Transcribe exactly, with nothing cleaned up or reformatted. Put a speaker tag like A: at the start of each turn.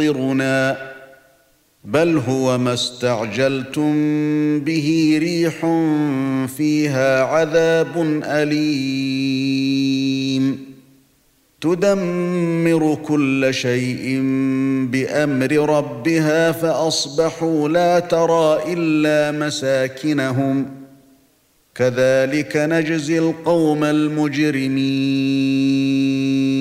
A: يُمْطِرُنَا بَلْ هُوَ مَا اسْتَعْجَلْتُمْ بِهِ رِيحٌ فِيهَا عَذَابٌ أَلِيمٌ تُدَمِّرُ كُلَّ شَيْءٍ بِأَمْرِ رَبِّهَا فَأَصْبَحُوا لَا تَرَى إِلَّا مَسَاكِنَهُمْ كَذَلِكَ نَجْزِي الْقَوْمَ الْمُجْرِمِينَ